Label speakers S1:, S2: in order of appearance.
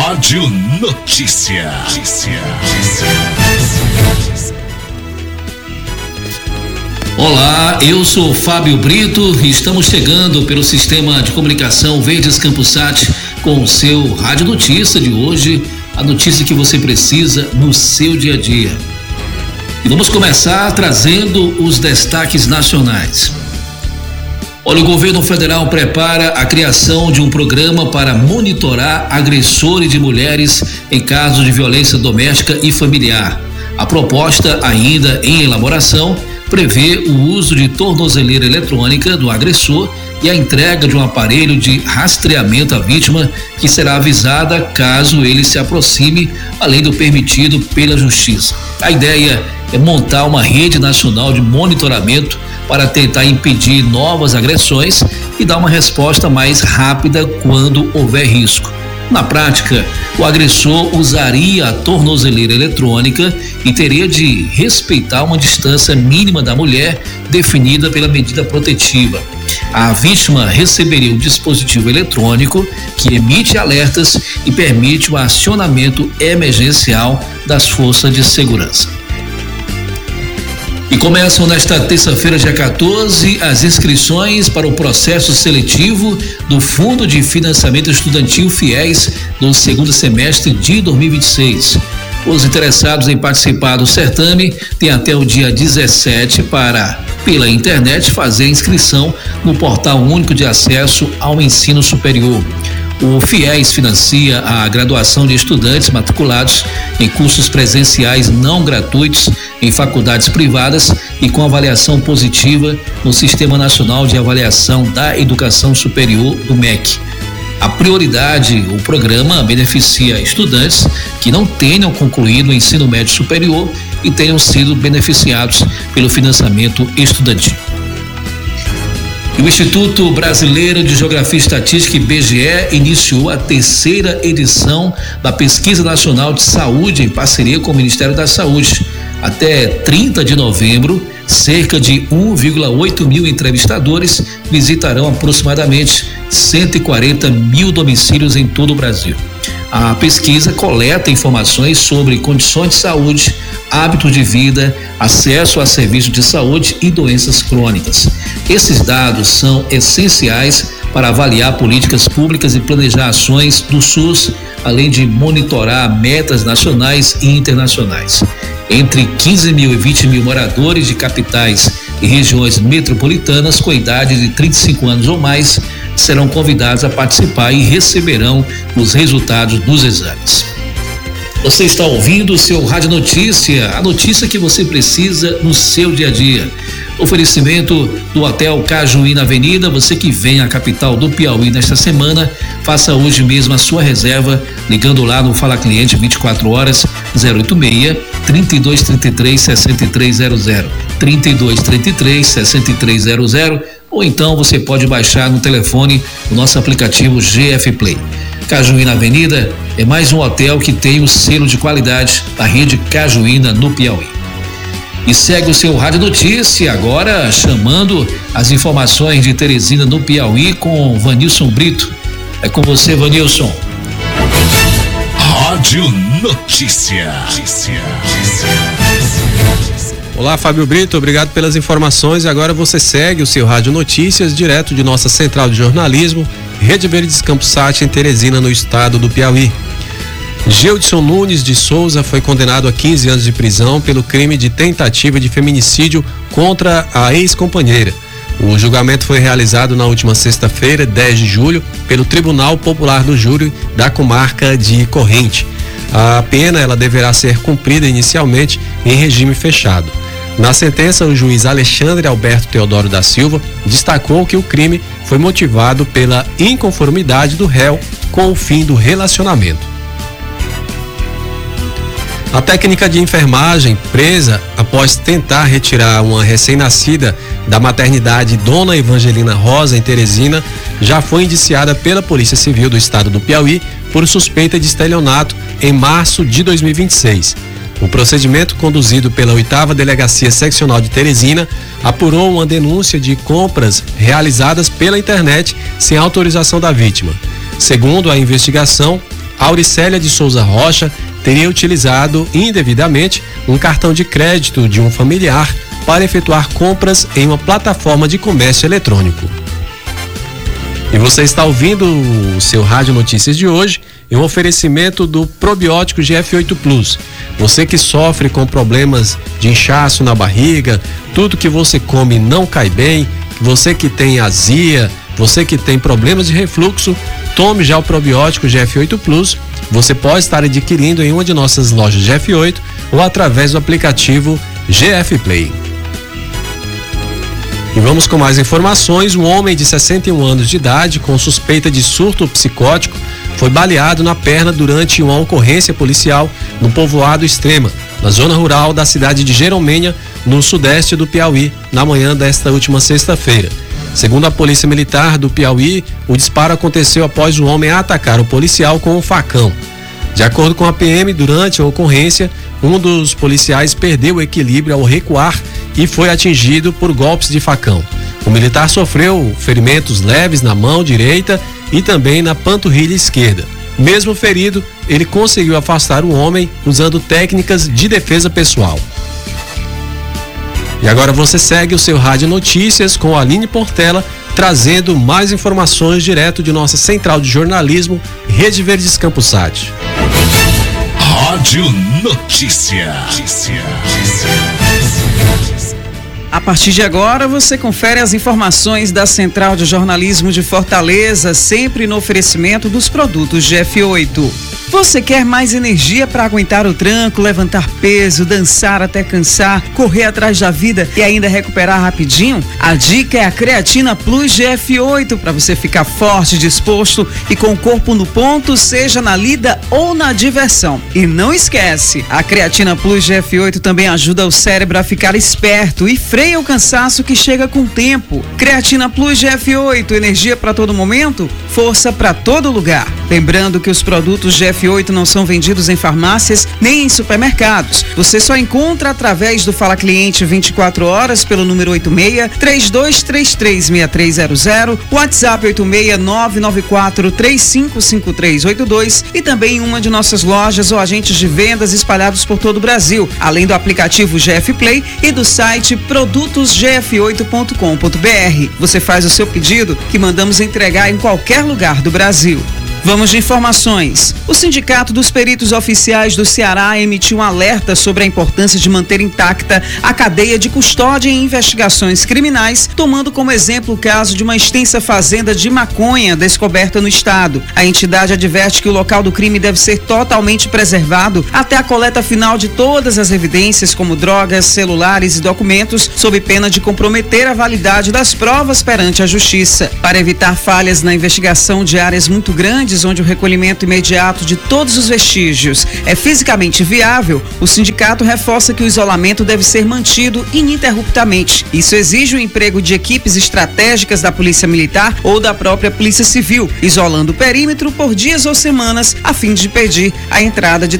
S1: Rádio Notícia.
S2: Olá, eu sou Fábio Brito e estamos chegando pelo sistema de comunicação Verdes Campusat com o seu Rádio Notícia de hoje, a notícia que você precisa no seu dia a dia. E vamos começar trazendo os destaques nacionais. Olha, o governo federal prepara a criação de um programa para monitorar agressores de mulheres em casos de violência doméstica e familiar. A proposta, ainda em elaboração, prevê o uso de tornozeleira eletrônica do agressor e a entrega de um aparelho de rastreamento à vítima, que será avisada caso ele se aproxime, além do permitido pela Justiça. A ideia é montar uma rede nacional de monitoramento para tentar impedir novas agressões e dar uma resposta mais rápida quando houver risco. Na prática, o agressor usaria a tornozeleira eletrônica e teria de respeitar uma distância mínima da mulher definida pela medida protetiva. A vítima receberia um dispositivo eletrônico que emite alertas e permite o acionamento emergencial das forças de segurança. E começam nesta terça-feira, dia 14, as inscrições para o processo seletivo do Fundo de Financiamento Estudantil FIES no segundo semestre de 2026. Os interessados em participar do certame têm até o dia 17 para, pela internet, fazer a inscrição no Portal Único de Acesso ao Ensino Superior. O FIES financia a graduação de estudantes matriculados em cursos presenciais não gratuitos em faculdades privadas e com avaliação positiva no Sistema Nacional de Avaliação da Educação Superior, do MEC. A prioridade, o programa beneficia estudantes que não tenham concluído o ensino médio superior e tenham sido beneficiados pelo financiamento estudantil. O Instituto Brasileiro de Geografia e Estatística, IBGE, iniciou a terceira edição da Pesquisa Nacional de Saúde em parceria com o Ministério da Saúde. Até 30 de novembro, cerca de 1,8 mil entrevistadores visitarão aproximadamente 140 mil domicílios em todo o Brasil. A pesquisa coleta informações sobre condições de saúde, hábitos de vida, acesso a serviços de saúde e doenças crônicas. Esses dados são essenciais para avaliar políticas públicas e planejar ações do SUS, além de monitorar metas nacionais e internacionais. Entre 15 mil e 20 mil moradores de capitais e regiões metropolitanas com idade de 35 anos ou mais serão convidados a participar e receberão os resultados dos exames. Você está ouvindo o seu Rádio Notícia, a notícia que você precisa no seu dia a dia. Oferecimento do Hotel Cajuí na Avenida. Você que vem à capital do Piauí nesta semana, faça hoje mesmo a sua reserva ligando lá no Fala Cliente 24 horas 086-3233-6300 3233-6300, ou então você pode baixar no telefone o nosso aplicativo GF Play. Cajuí na Avenida é mais um hotel que tem o selo de qualidade da rede Cajuína no Piauí. E segue o seu Rádio Notícia, agora chamando as informações de Teresina no Piauí com Vanilson Brito. É com você, Vanilson.
S1: Rádio Notícia.
S3: Olá, Fábio Brito, obrigado pelas informações. Agora você segue o seu Rádio Notícias direto de nossa central de jornalismo, Rede Verdes Campusat, em Teresina, no estado do Piauí. Geudson Nunes de Souza foi condenado a 15 anos de prisão pelo crime de tentativa de feminicídio contra a ex-companheira. O julgamento foi realizado na última sexta-feira, 10 de julho, pelo Tribunal Popular do Júri da comarca de Corrente. A pena ela deverá ser cumprida inicialmente em regime fechado. Na sentença, o juiz Alexandre Alberto Teodoro da Silva destacou que o crime foi motivado pela inconformidade do réu com o fim do relacionamento. A técnica de enfermagem presa após tentar retirar uma recém-nascida da maternidade Dona Evangelina Rosa, em Teresina, já foi indiciada pela Polícia Civil do Estado do Piauí por suspeita de estelionato em março de 2026. O procedimento, conduzido pela 8ª Delegacia Seccional de Teresina, apurou uma denúncia de compras realizadas pela internet sem autorização da vítima. Segundo a investigação, Auricélia de Souza Rocha teria utilizado indevidamente um cartão de crédito de um familiar para efetuar compras em uma plataforma de comércio eletrônico. E você está ouvindo o seu Rádio Notícias de hoje em um oferecimento do probiótico GF8 Plus. Você que sofre com problemas de inchaço na barriga, tudo que você come não cai bem, você que tem azia, você que tem problemas de refluxo, tome já o probiótico GF8 Plus. Você pode estar adquirindo em uma de nossas lojas GF8 ou através do aplicativo GF Play. E vamos com mais informações. Um homem de 61 anos de idade com suspeita de surto psicótico foi baleado na perna durante uma ocorrência policial no povoado Extrema, na zona rural da cidade de Jeromenha, no sudeste do Piauí, na manhã desta última sexta-feira. Segundo a Polícia Militar do Piauí, o disparo aconteceu após o homem atacar o policial com um facão. De acordo com a PM, durante a ocorrência, um dos policiais perdeu o equilíbrio ao recuar e foi atingido por golpes de facão. O militar sofreu ferimentos leves na mão direita e também na panturrilha esquerda. Mesmo ferido, ele conseguiu afastar o homem usando técnicas de defesa pessoal. E agora você segue o seu Rádio Notícias com a Aline Portela, trazendo mais informações direto de nossa central de jornalismo, Rede Verdes Campusat.
S1: Rádio Notícia.
S4: A partir de agora, você confere as informações da Central de Jornalismo de Fortaleza, sempre no oferecimento dos produtos GF8. Você quer mais energia para aguentar o tranco, levantar peso, dançar até cansar, correr atrás da vida e ainda recuperar rapidinho? A dica é a Creatina Plus GF8 para você ficar forte, disposto e com o corpo no ponto, seja na lida ou na diversão. E não esquece, a Creatina Plus GF8 também ajuda o cérebro a ficar esperto e freia o cansaço que chega com o tempo. Creatina Plus GF8, energia para todo momento, força para todo lugar. Lembrando que os produtos GF8 não são vendidos em farmácias nem em supermercados. Você só encontra através do Fala Cliente 24 horas pelo número 86-3233-6300, WhatsApp 86-994-355382 e também em uma de nossas lojas ou agentes de vendas espalhados por todo o Brasil, além do aplicativo GF Play e do site produtosgf8.com.br. Você faz o seu pedido que mandamos entregar em qualquer lugar do Brasil. Vamos de informações. O Sindicato dos Peritos Oficiais do Ceará emitiu um alerta sobre a importância de manter intacta a cadeia de custódia em investigações criminais, tomando como exemplo o caso de uma extensa fazenda de maconha descoberta no estado. A entidade adverte que o local do crime deve ser totalmente preservado até a coleta final de todas as evidências, como drogas, celulares e documentos, sob pena de comprometer a validade das provas perante a Justiça. Para evitar falhas na investigação de áreas muito grandes, onde o recolhimento imediato de todos os vestígios é fisicamente viável, o sindicato reforça que o isolamento deve ser mantido ininterruptamente. Isso exige o emprego de equipes estratégicas da Polícia Militar ou da própria Polícia Civil, isolando o perímetro por dias ou semanas, a fim de impedir a entrada de